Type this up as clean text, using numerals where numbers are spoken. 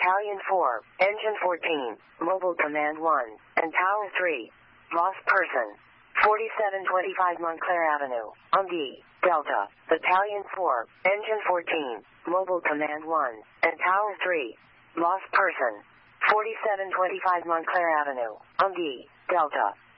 Battalion 4, Engine 14, Mobile Command 1, and Tower 3. Lost person. 4725 Montclair Avenue, Ungi, Delta. Battalion 4, Engine 14, Mobile Command 1, and Tower 3. Lost person. 4725 Montclair Avenue, Ungi, Delta.